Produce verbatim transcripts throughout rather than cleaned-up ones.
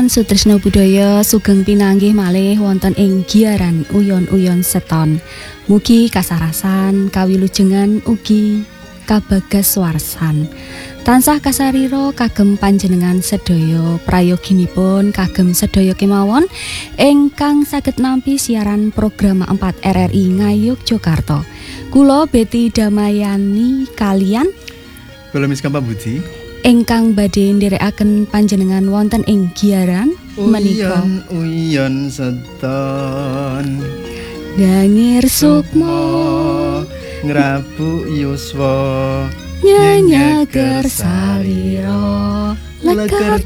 Sutrisno Budaya sugeng pinanggih malih wonten ing giaran uyon-uyon seton. Mugi kasarasan, kawilujengan ugi kabagas warsan. Tansah kasariro kagem panjenengan sedaya prayoginipun kagem sedaya kemawon ingkang saged nampi siaran program empat R R I Ngayuk Jakarta. Kula Betty Damayani kalian kula Miska Pambudi ingkang badhe nderekaken panjenengan wonten ing giaran menika uyon seton Gangir Sukmo ngrabu yuswa nyanyaker saliro lekar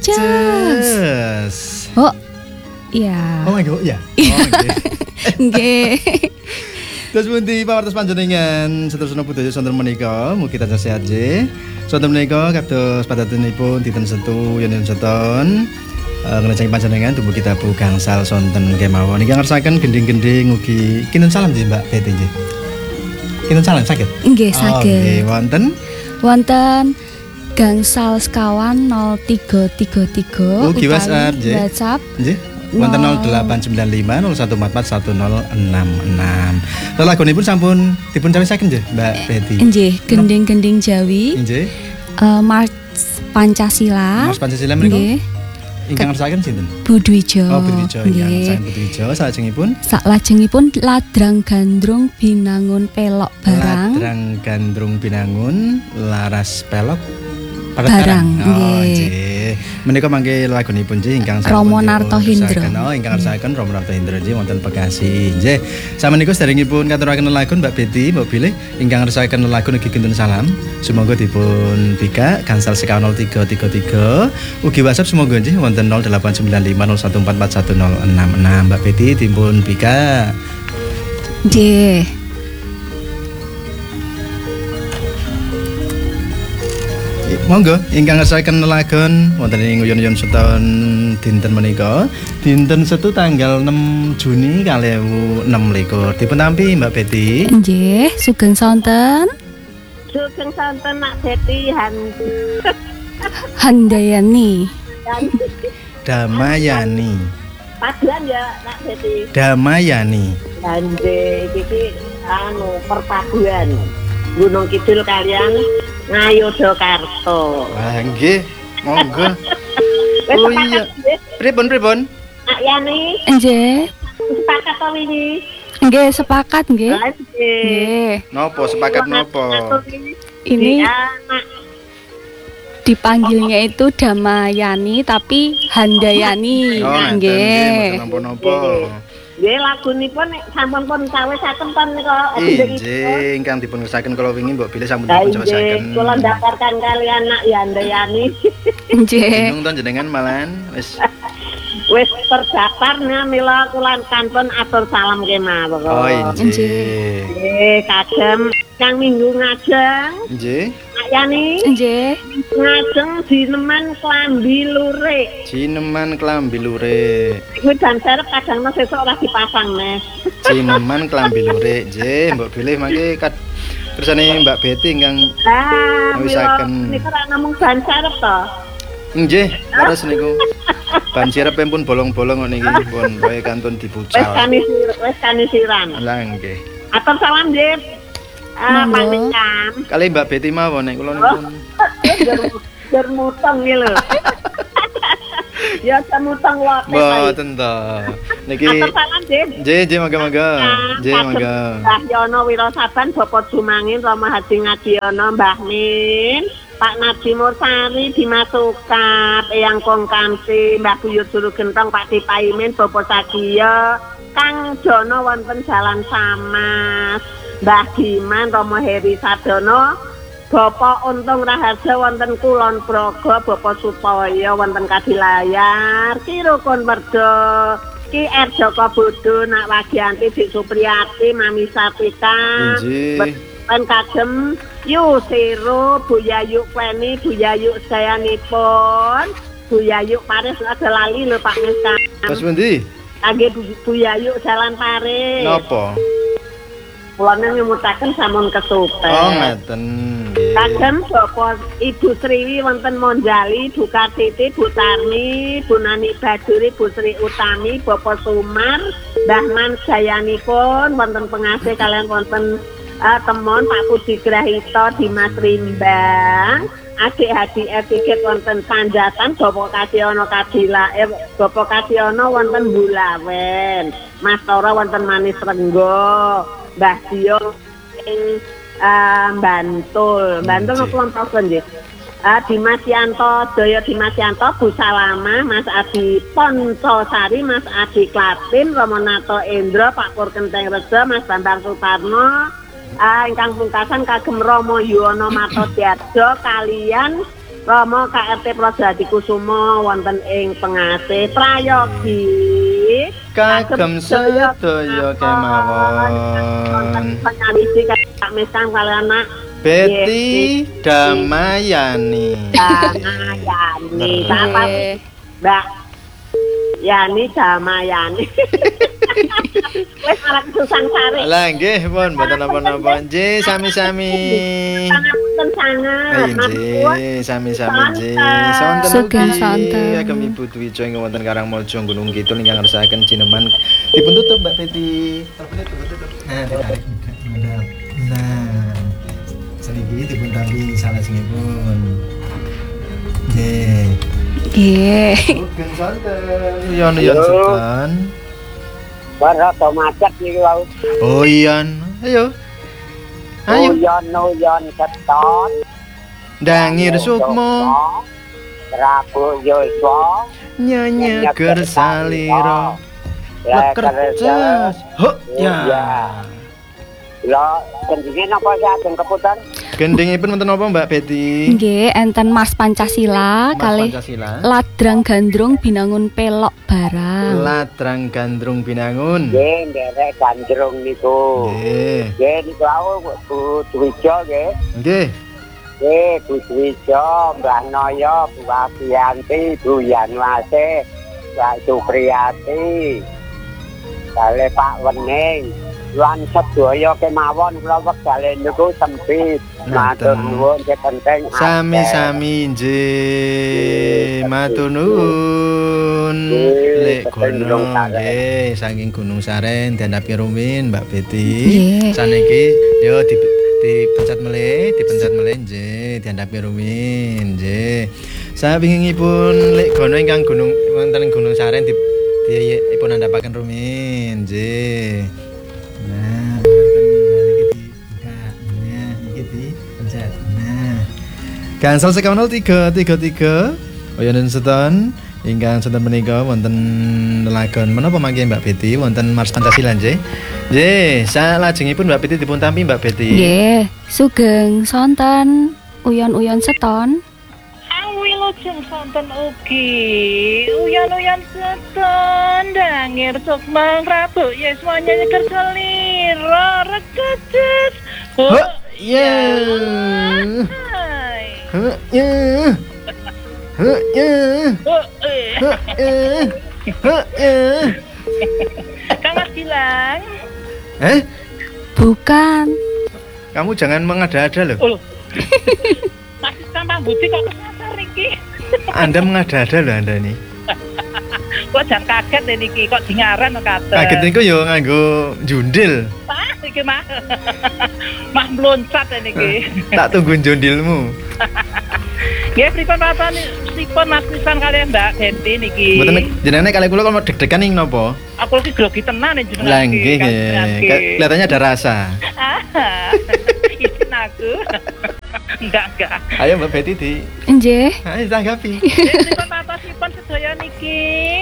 jas. Oh iya. Oh my god ya. Oh nggih. Terus pundi pawartos panjenengan Sutrisno Budaya sonten menika mugi tansah sehat nggih. Sonten menika kados padatanipun dinten Setu yen seton ngrencang panjenengan dumugi tabu gangsal sonten kemawon. Iki ngersaken gending-gending ugi kinten salam nggih Mbak Betty nggih. Kinten salam saged? Nggih saged. Oh, nggih wonten wonten gangsal sekawan nol tiga tiga tiga ugi WhatsApp nggih. WhatsApp nggih. Wonten nol delapan sembilan lima nol satu empat empat satu nol enam enam. Lagunipun sampun dipun cawisaken nggih Mbak Betty. Nggih, gending-gending Jawi. Nggih. Uh, Mars Pancasila. Mars Pancasila menika. Nggih. Ingkang ngersaken sinten? Budwijo. Oh, Budwijo. Ingkang ngersaken Budwijo. Salajengipun? Salajengipun Ladrang Gandrung Binangun Pelok Barang. Ladrang Gandrung Binangun Laras Pelok Barang. Oh, nggih. Menika mangke lagunipun nggih ingkang Romo Narto Hindro. Oh, ingkang ngersaken Romo Narto Hindro nggih wonten Bekasi. Nggih. Samenika sedherekipun katuraken lagun Mbak Betty, Mbak Bilih ingkang ngersaken lagun ugi kinten salam. Sumangga dipun bikak gangsal sekawan nol tiga tiga tiga. Ugi WhatsApp sumangga nggih wonten nol delapan sembilan lima nol satu empat empat satu nol enam enam. Mbak Betty dipun bikak. Nggih. Monggo ingkang ngersaken lagon wonten ing uyon-uyon seton dinten menika dinten Setu tanggal enam Juni dua ribu enam belas dipun tampi Mbak Betty. Nggih, sugeng sonten. Sugeng sonten Mak Betty Han Handayani. Damayani. Paduan ya Mak Betty. Damayani. Hande iki anu perpaduan Gunung Kidul kalian Ngayogyakarta. Wah nggih, monggo. Oh iya. Pripun pripun? Nak Yani. Nggih. Sepakat to wingi? Nggih, sepakat nggih. Nggih. Napa sepakat napa? Ini dipanggilnya itu Damayani tapi Handayani. Oh, nggih. Napa-napa. Nggih lagunipun sampun pun cawisaken pun nika. Nggih, ingkang dipun ngersaken kala wingi Mbok Bilih sampun dipun cawisaken. Kula daftarkan kalian Nak Handayani. Nggih. Bingung to jenengan malan wis wis terdaftar nih mila kula kanton atur salam kemawon. Oh nggih. Nggih, kagem kang minggu ngajeng. Nggih. Nak Yani. Nggih. Ngajeng jineman klambi lurik. Jineman klambi lurik. Iku dan serep kadang sesuk ora dipasang neh. Jineman klambi lurik. Nggih, Mbok Bilih mangke kersane Mbak Betty ingkang ngawisaken. Nika ora namung ban serep to. Nggih, leres niku. Ban sirep pun bolong-bolong kok niki pun wae kantun dibucal. Wis kanisir, wis kanisiran. Lah nggih. Atur salam nggih. Ah, panjenengan. Kali Mbak Betty mawon nek kula niku. Jar mutang iki lho. Ya samutang wae. Mboten to. Niki Atur salam nggih. Nggih, nggih monggo-monggo. Nggih monggo. Mbah Yono Wirasaban, Bapak Jumangin, Rama Haji Ngadiono, Mbah Min. Pak Nabi Mursari dimasukkan Eyang Kong Kamsi, Mbak Buyut Juru Gentong, Pak Dipaimin, Bobo Sagiyo, Kang Jono wonten Jalan Samas, Mbah Giman, Romo Heri Sadono, Bapak Untung Raharja wonten Kulon Progo, Bapak Supoyo wonten Kadilayar, Ki Rukun Merdo, Ki R Joko Budu, Nak Wagianti, Dik Supriyati, Mami Sapita, Pen kagem Yusiro, Buyayu Kleni, Buyayu Sayanipun, Buyayu Paris ada lali lho Pak Miska. Mas pundi? Kangge Buyayu Jalan Paris. Napa? Kula nyemutaken sampun kesupen. Oh, ngeten nggih. Kagem Bapak Ibu Sriwi wonten Monjali, Bu Kartiti, Bu Tarni, Bu Nani Baduri, Bu Sri Utami, Bapak Sumar, Mbah Man Jayanipun wonten pengasih kalian wonten uh, temon Pak Budi Grahito, Dimas Rimbang, adik Hadi Etiket wonten Sanjatan, Bapak Kadiono Kadila, eh, Bapak Kadiono wonten Bulawen, Mas Toro wonten Manis Renggo, Mbah Dio ing uh, Bantul, Bantul hmm, kelompok nggih. Uh, Dimas Yanto, Doyo Dimas Yanto, Bu Salama, Mas Adi Poncosari, Mas Adi Klatin, Romonato Endro, Pak Pur Kenteng Rejo, Mas Bambang Suparno, uh, ingkang pungkasan kagem Romo Yuwono Marto Diarjo, kalian Romo K R T Projadi Kusumo wonten ing pengasih prayogi kagem sedaya kemawon penyalisi Kak Mesang kalian anak Betty Damayani. Damayani. Siapa sih? Mbak Yani Damayani. Wes arek susang sari. Lah nggih pun mboten napa-napa. Nggih sami-sami. Pangapunten sanget. Nggih sami-sami nggih. Sonten Sugeng ugi sonten. agem Ibu Dwija ing wonten Karangmulja Gunung Kidul ingkang ngersakaken jineman dipun tutup Mbak Betty. Nah, ditarik madhap. Nah. Seniki dipun tampi salajengipun. Nggih. Nggih. Sugeng sonten. Yon-yon setan. Rada macet iki wau. Oh iyan, ayo. Ayo. Uyon-uyon seton. Dangir sukmo. Prabu Yuswa. Nyanyi gersalira. Lekerces. Huk ya. Lho, kendine napa sajen keputan? Gendingipun wonten apa Mbak Betty? Nggih, enten Mas Pancasila Mas kalih Pancasila. Ladrang Gandrung Binangun Pelok Barang. Ladrang Gandrung Binangun. Nggih, nderek gandrung niku. Nggih. Nggih, niku aku Bu Dwija nggih. Nggih. Nggih, Bu Dwija, Mbah Noyo, Bu Afianti, Bu Yanwase, Mbak Supriyati. Kale Pak Wening. Lan sedaya kemawon kula wektale niku sempit. Matur nuwun penting. Sami-sami nggih. Matur nuwun. Lek gunung nggih saking Gunung Saren diandapi rumin Mbak Betty. Nggih. Saniki yo di dipencet melih, dipencet melih nggih diandapi rumin nggih. Sawingipun lek gono ingkang gunung wonten Gunung Saren di dipun andhapaken rumin nggih. Nah, iki dibuka. Nah, iki dipencet. Nah. Gangsal sekawan nol tiga tiga tiga. Oyonen seton ingkang sonten menika wonten lelagon menapa mangke Mbak Betty wonten Mars Pancasila nggih. Nggih, salajengipun Mbak Betty dipun tampi Mbak Betty. Nggih, sugeng sonten uyon-uyon seton. Wilujeng sonten ugi uyan-uyan seton dangir sukmang Prabu Yuswa nyanyi gersalira rekeces. Oh, ya. Huh, ya. Huh, ya. Oh, eh. Huh, ya. Huh, ya. Kang Mas Gilang. Eh, Bukan. kamu jangan mengada-ada loh. Oh. Masih tambah budi kok kesasar iki. Anda mengada-ada loh Anda ini. Kok jangan kaget deh niki kok dingaran kata. Kaget niku yo nganggo jundil. Ah, iki mah. Mah mloncat deh niki. Tak tunggu jundilmu. Nggih pripun paton pripun Mas Krisan kalian Mbak Betty niki. Mboten jenenge kali kula kok deg-degan ning napa? Aku iki grogi tenan ning jenengan. Lah nggih nggih. Kelihatannya ada rasa. Ah. Izin aku. Enggak, enggak. Ayo Mbak Betty di. Nggih. Ayo tanggapi. Pripun paton sedaya niki?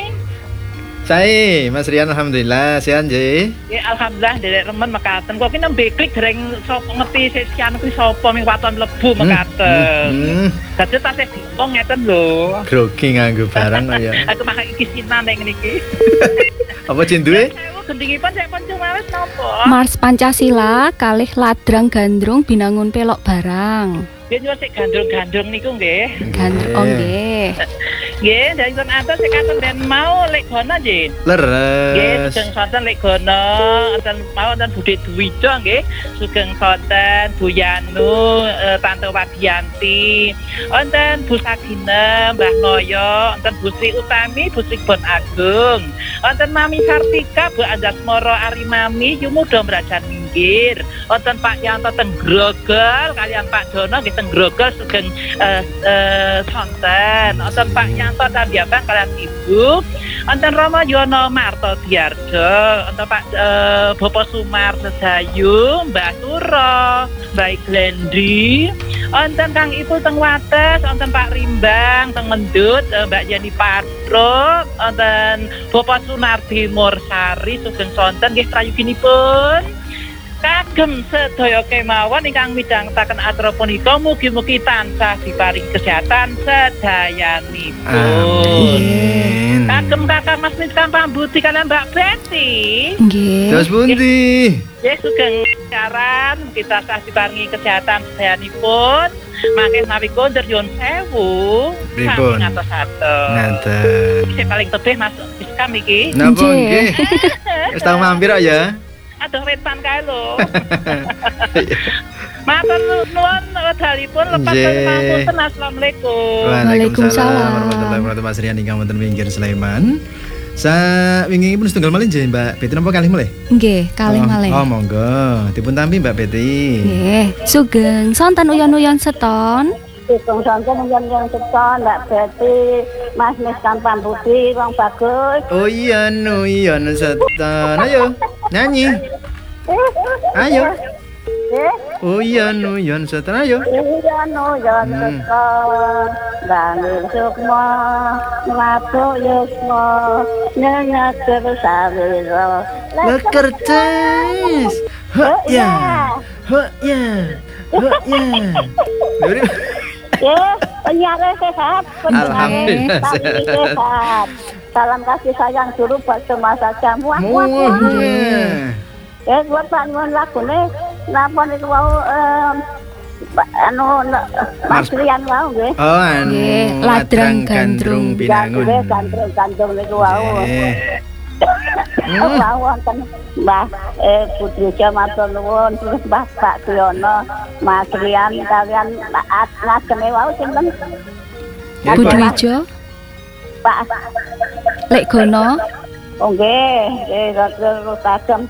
Saya Mas Rian alhamdulillah sehat nggih. Ya alhamdulillah derek remen mekaten. Kok ki nembe klik dereng sapa ngerti sian kuwi sapa ming waton mlebu mekaten. Hmm. Dadi tasih diwong ngeten lho. Grogi nganggo barang kok ya. Aku makan iki sinan ning niki. Apa cinduwe? Gendingipun saya konco mawis napa? Mars Pancasila kalih Ladrang Gandrung Binangun Pelok Barang. biyen yo sik gandrung-gandrung niku nggih. Gandrung oh nggih. Nggih, dari kon atas sik katon ben mau lek gono nggih. Nggih, Leres. sugeng sonten lek gono, enten mau enten Budhe Dwijo nggih. Sugeng sonten Bu Yanu, eh, Tante Wadianti, enten Bu Sagina, Mbah Noyo, enten Bu Sri Utami, Bu Sri Bon Agung, enten Mami Sartika, Bu Anjasmoro Arimami, Yumudo Mrajan Minggir, enten Pak Yanto teng Grogol, kalian Pak Dono nggih teng Grogol sugeng eh, eh, sonten, enten Pak Yanto Tandiabang kalian Ibu, enten Rama Yono Marto Diarjo, enten Pak eh, Bapak Sumar Sedayu, Mbah Suro, Mbak Glendi, enten Kang Ibu teng Wates, enten Pak Rimbang teng Mendut, eh, Mbak Yeni Patro, enten Bapak Sunardi Mursari sugeng sonten nggih prayuginipun. Kagem sedaya kemawon ingkang midhangetaken acara punika mugi-mugi tansah diparingi kesehatan sedayanipun. Amin. Kagem Kakang Mas Miskan Pambuti kalian Mbak Betty. Nggih. Terus pundi? Ya sugeng siaran kita tansah diparingi kesehatan sedayanipun. Mangke menawi kondur nyuwun sewu. Pripun? Sami ngatos-atos. Ngaten. Sing paling tebih Mas Miskan iki. Napa Nggih. nggih? Wis tau mampir kok ya. Aduh wetan kae lho. Matur nuwun wedalipun lepas Nggih. pangapunten. Assalamualaikum. Waalaikumsalam. warahmatullahi wabarakatuh. Mas Rian ingkang wonten pinggir Sleman. Sa wingi pun setunggal malih nggih Mbak Betty napa kalih malih? Nggih, kalih Oh, malih. Oh, monggo. Dipun tampi Mbak Betty. Nggih, sugeng sonten uyon-uyon seton. Sugeng sonten yang seton Mbak Betty, Mas Miskan Pambuti, wong bagus. Oh iya, no iya, no setan. Ayo, nyanyi. Ayo. Eh, Oh iya, no iya, no setan. Ayo. iya no ya Hmm. seton. Bangil sukma, mabuk yusma, nyenyak tersawiro. Lekertes. Hok ya. Hok ya. Hok ya. Ya, penyiar sehat, pendengar Alhamdulillah kami sehat. sehat. Salam kasih sayang guru buat semua saja. Muah, muah, muah. Muah. Eh, buat panjuan lagu nih, napa nih mau em, ba- anu na- Mas Rian mau nggih. Oh, anu Nggih, ladrang gandrung pinangun. Gandrung gandrung niku wau. Nggih. Oh, wau wonten Mbah eh Putri Matur nuwun terus Mbah Pak Siono, Mas Rian kalian taat ngageme wau sinten? Nggih, Bu Pak. Dwijo, Pak lek gono. Oh nggih, nggih terus kagem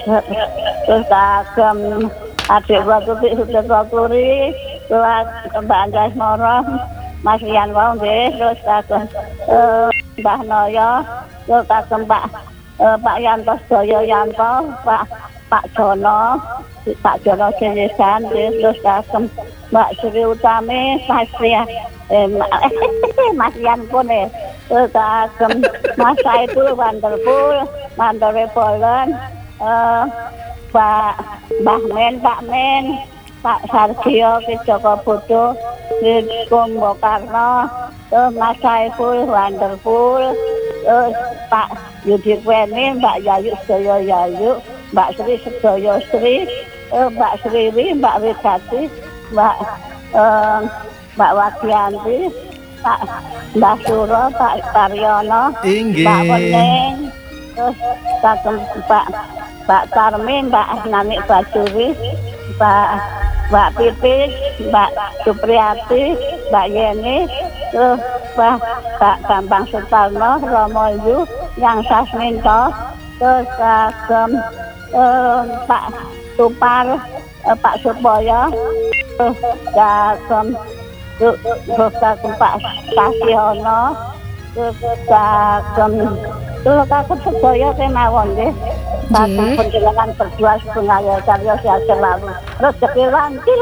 terus kagem adik waktu sudah waktu terus Mbak Anjasmoro, Mas Rian wau nggih terus kagem eh, Mbah Noyo, terus kagem Pak eh, Pak Yanto Sedaya Yanto, Pak Pak Jono, Pak Jono Sinisan, terus kagem Mbak Sri Utami, Mas Rian, eh, Ma- Mas Rian pun eh. Kagem masa itu wonderful, mandore Polen, eh, Pak Mbah Men, Pak Men, Pak Sargio, Joko Budo, Kumbo Karno, terus Mas Saiful, wonderful, terus Pak Yudi Kweni, Mbak Yayu Sedaya Yayu, Mbak Sri Sedaya Sri, eh, Mbak Sriwi, Mbak Widati, Mbak eh, Mbak Wadianti, Pak Mbah Suro, Pak Karyono, Inggih. Pak Weneng, terus kagem Pak Pak Karmin, Mbak Nanik Bajuri, Mbak Mbak Pipis, Mbak Supriyati, Mbak Yeni, terus Pak Pak Bambang Sutarno, Romo Yu, Yang Sasminto, terus kagem eh, Pak Supar, eh, Pak Supoyo, terus kagem terus kagem Pak Stasiono, terus kagem terus kagem sedaya kemawon nggih. Kagem Nggih. panjenengan berdua setunggal karya sehat selalu. Rezeki lancar.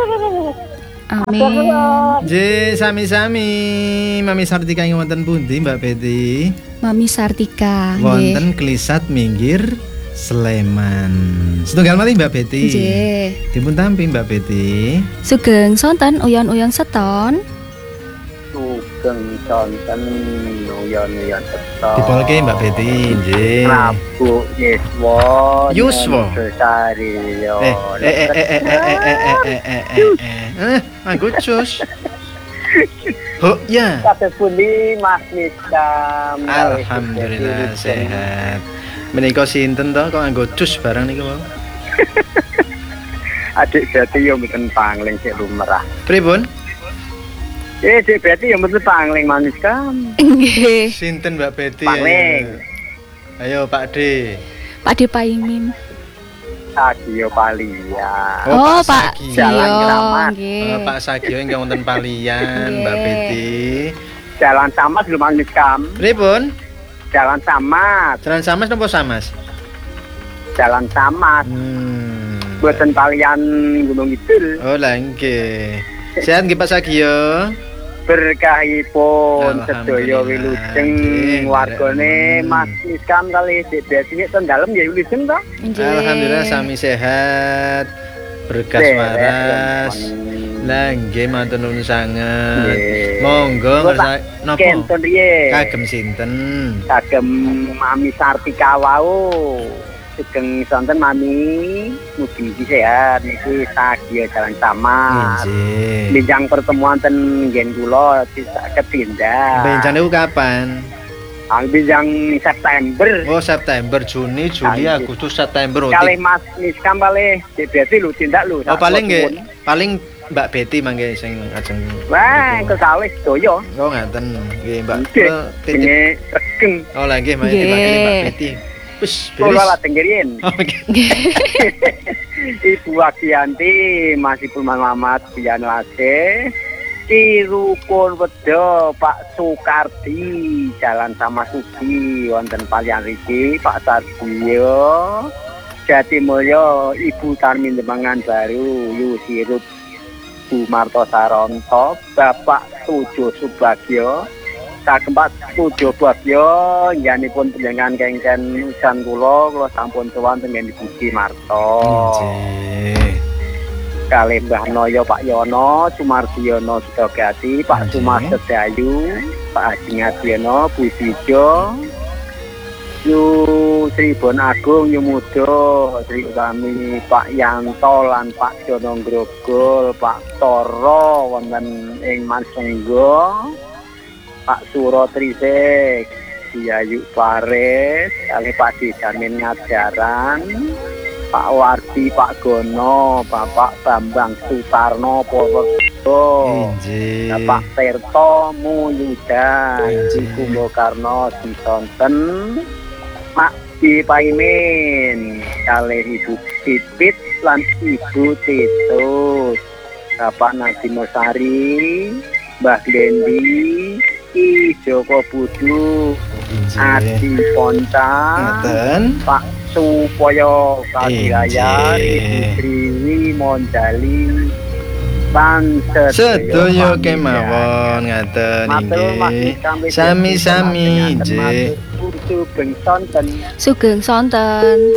Amin. Nggih, sami-sami. Mami Sartika ing wonten pundi, Mbak Betty? Mami Sartika. Nggih. Wonten Klisat Minggir Sleman. Setunggal malih Mbak Betty. Nggih. Dipun tampi Mbak Betty. Sugeng sonten uyon-uyon seton. Sugeng sugeng sonten uyon-uyon seto. Dipolke Mbak Betty nggih. Prabu Yuswa. Yuswa. Sari yo. Eh eh eh eh eh eh eh eh eh eh. Eh, anggo cus. Oh ya. Kados pundi Mas Miskam? Alhamdulillah sehat. Menika sinten to kok anggo cus barang niku wau? Adik Betty yo mboten pangling sik lumrah. Pripun? Eh, Adik Betty yo mboten pangling Mas Miskam. Nggih. Sinten Mbak Betty? Pangling. Ayo Pak D. Pak De Paimin. Sagio Palia. Oh, Pak Sagio. Jalan Iya, Kramat. nggih. Eh, Pak Sagio ingkang wonten Palian, Mbak Nggih. Betty. Jalan Samas lho Mas Miskam. Pripun? Jalan Samas, Jalan Samas napa Samas? Jalan Samas. Hmm. Boten Palian Gunung Kidul. Oh, lah nggih. Sehat nggih Pak Sagio? Berkahipun sedaya Alhamdulillah. wilujeng Nggih, wargane hmm. Mas Miskam kali Dik Betty ten dalem nggih wilujeng to? Nggih. Alhamdulillah sami sehat. Berkas Sehat, waras. teman. Lah nggih matur nuwun sanget. Nggih. Monggo Kula ngersa napa? Kenten riye. Kagem sinten? Kagem Mami Sartika wau. Sugeng sonten Mami, mugi-mugi sehat niki Sagio Jalan Samas. Nggih. Benjang pertemuan ten nggen kula saged pindah. Benjang niku kapan? Ang benjang September. Oh, September, Juni, Juli, Nggih. Agustus, September. Oh, Kali Mas Miskam kali Dik Betty lho tindak lho. oh paling nggih, paling Mbak Betty mangke sing ajeng. Wah, kesawis doyo. Oh, ngaten. Nggih, Mbak. Nggih, Kula titip. Dene regeng. Oh, lah nggih, mangke Nggih. diwakili Mbak Betty. Wis, Kula beres. lajeng ngriyen. Oh, nggih. Ibu Agianti masih Mamat Bian Lase. Kirukun Wedo Pak Sukardi Jalan Sama Sugi wonten Palian Riki Pak Sardio Jatimulyo Ibu Tarmin Demangan Baru Yusirup Bu Marto Saronto Bapak Sujo Subagio kagem Pak Sujo Subagio nyanipun panjenengan kengken ujan kula kula sampun sowan teng Ibu Marto. Nggih. Kali Mbah Noyo Pak Yono, Sumardiono Sudogati, Pak Nggih. Sumas Sedayu, Pak Haji Ngadiono, Bu Sijo, Yu Sri Bon Agung, Yu Mudo, Sri Utami, Pak Yanto lan Pak Jono Grogol, Pak Toro wonten ing Mansenggo, Pak Suro Trisek, Diayu Pares, kali Pak Dijamin Ngajaran, Pak Wardi, Pak Gono, Bapak Bambang Sutarno, Purwokerto, Nggih. Bapak Tirto Muyuda, Nggih. Ibu Karno Disonten, Mak Di Paimin, kali Ibu Pipit lan Ibu Titus, Bapak Nadimo Sari, Mbah Dendi, Ki Joko Budu, Nggih. Adi Ponca, Ngaten. Pak Supoyo Kadiraya, Injih. Ibu Triwi Mondali, Pan Sedaya kemawon ngaten inggih. Sami-sami nggih. Sugeng sonten. Sugeng sonten.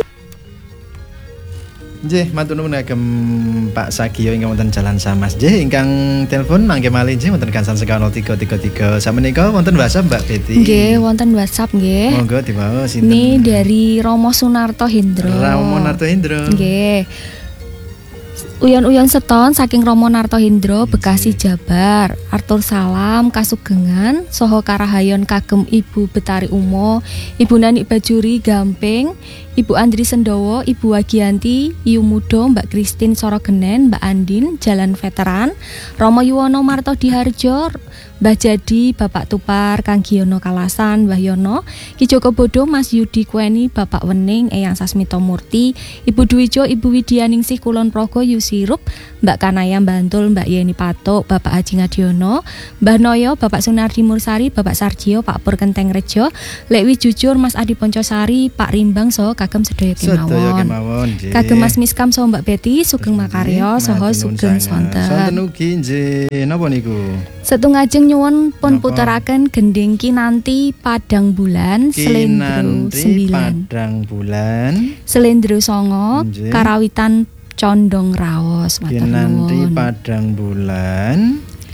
Nggih, matur nuwun kagem Pak Sagio ingkang wonten Jalan Samas. Nggih, ingkang telepon mangke malih nggih wonten gangsal sekawan nol tiga tiga tiga. Sameneika wonten WhatsApp Mbak Betty. Nggih, wonten WhatsApp nggih. Monggo diwaos sinten. Ini dari Romo Sunarto Hendro. Romo Narto Hendro. Nggih. Uyon-uyon seton saking Romo Narto Hendro, Bekasi Jabar. Artur salam kasugengan saha karahayon kagem Ibu Betari Umo, Ibu Nani Bajuri Gamping, Ibu Andri Sendowo, Ibu Wagianti, Yu Mudo, Mbak Kristin Sorogenen, Mbak Andin, Jalan Veteran, Romo Yuwono Marto Diharjo, Mbah Jadi, Bapak Tupar, Kang Giono Kalasan, Mbah Yono, Ki Joko Bodo, Mas Yudi Kweni, Bapak Wening, Eyang Sasmito Murti, Ibu Dwijo, Ibu Widyaningsih Kulon Progo, Yusirup, Mbak Kanaya Bantul, Mbak Yeni Patok, Bapak Haji Ngadiono, Mbah Noyo, Bapak Sunardi Mursari, Bapak Sarjio, Pak Pur Kenteng Rejo, Lekwi Jujur, Mas Adi Poncosari, Pak Rimbang, so kagem sedaya Sedaya kemawon. kemawon nggih. Kagem Mas Miskam so Mbak Betty, sugeng makarya, soho Matur nuwun sugeng sanget. sonten. Sonten ugi nggih. Napa niku? Setungajeng nyuwun pun Napa? puteraken gending kinanti Padang Bulan Selendro Kinanti sembilan Padang Bulan. Selendro songo Nggih. Karawitan Condong Raos. Matur Kinanti nuwun. Padang Bulan.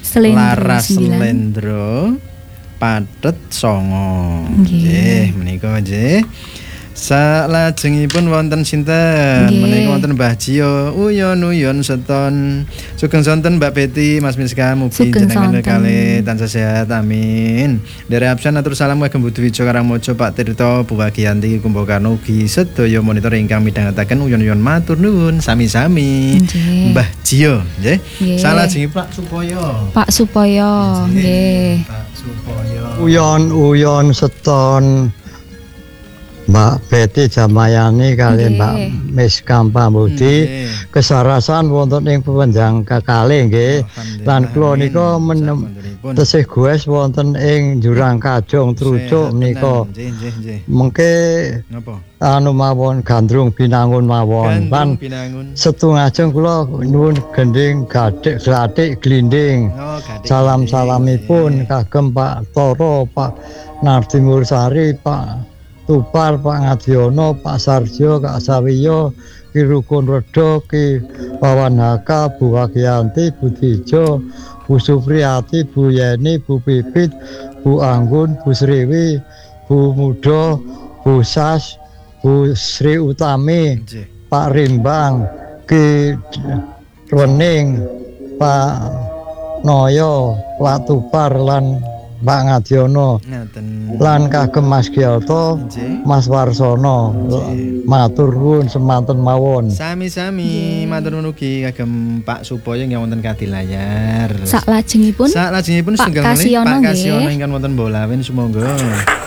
Slendro Laras sembilan. Slendro Pathet songo. Nggih. Nggih, menika nggih. Salajengipun wonten sinten? Nggih. Menika wonten Mbah Jio, uyon-uyon seton. Sugeng sonten Mbak Betty, Mas Miska, mugi Sugeng jenengan sonten. kalih tansah sehat, amin. Dari absen atur salam kagem Budiwijo Karangmojo, Pak Tirto, Bu Wagiyanti, Kumbakarna ugi sedaya monitor ingkang midhangetaken uyon-uyon matur nuwun sami-sami. Nggih. Mbah Jio, nggih. Nggih. Salajengipun Pak Supoyo. Pak Supoyo, nggih. Pak Supoyo. Uyon-uyon seton Mbak Betty Jamayani kali Nggih. Mbak Miska Pambudi Nggih. kesarasan wonten ing pewenjang kekalih nggih. Lan kula nika menem tesih goes wonten ing Jurang Kajong Trucuk menika. Nggih, nggih, nggih. Mengke Napa? anu mawon gandrung binangun mawon. Lan Gandrung Binangun. setungajeng kula nuwun gending gadhik glathik glinding. Oh, gadhik. Salam-salamipun kagem Pak Toro, Pak Nardi Mursari, Pak Tupar, Pak Ngadiono, Pak Sarjo, Kak Sawiyo, Ki Rukun Redo, Ki Wawan Haka, Bu Wagiyanti, Bu Tijo, Bu Supriyati, Bu Yeni, Bu Pipit, Bu Anggun, Bu Sriwi, Bu Mudo, Bu Sas, Bu Sri Utami, Nggih. Pak Rimbang, Ki Rening, Pak Noyo, Pak Tupar lan Pak Ngadiono. Ngaten. Lan kagem Mas Giyata, Nggih. Mas Warsono, matur nuwun semanten mawon. Sami-sami matur nuwun ugi kagem Pak Supoyo yang wonten kadilayar. Saklajengipun Salajengipun Pak setunggal malih Kasiono, Pak nggih. Kasiono ingkang wonten Bolawen sumangga.